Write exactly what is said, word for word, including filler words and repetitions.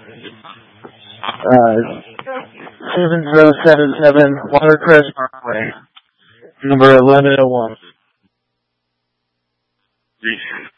Uh, seven zero seven seven Watercrest Parkway, number eleven oh one.